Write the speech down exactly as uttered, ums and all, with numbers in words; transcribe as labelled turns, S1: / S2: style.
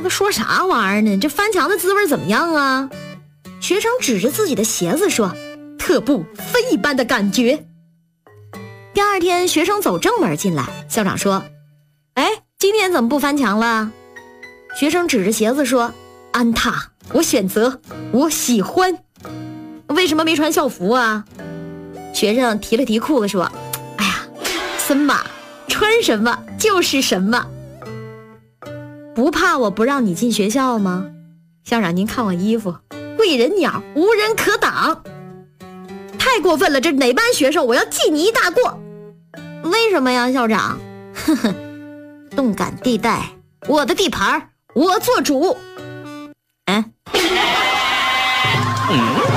S1: 这个说啥玩意儿呢？这翻墙的滋味怎么样啊？学生指着自己的鞋子说：“特步，非一般的感觉。”第二天，学生走正门进来，校长说：“哎，今天怎么不翻墙了？”学生指着鞋子说：“安踏，我选择，我喜欢。”为什么没穿校服啊？学生提了提裤子说：“哎呀，森马，穿什么就是什么。不怕我不让你进学校吗？校长您看我衣服，贵人鸟，无人可挡。太过分了，这哪班学生？我要记你一大过。为什么呀，校长？呵呵，动感地带，我的地盘，我做主。哎。嗯